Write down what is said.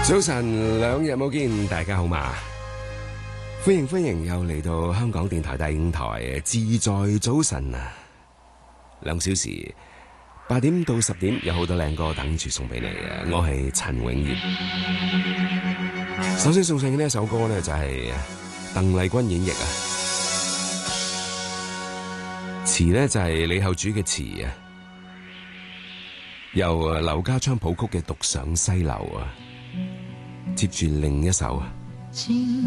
早晨，兩日冇見，大家好嘛？歡迎又嚟到香港電台第5台自在早晨啊！2小時8點到10點，有好多靚歌等住送俾你啊！我係陳永業。首先送上嘅呢一首歌呢，就係鄧麗君演繹啊，詞呢就係李後主嘅詞啊，由劉家昌譜曲嘅《獨上西樓》啊，接住另一首啊。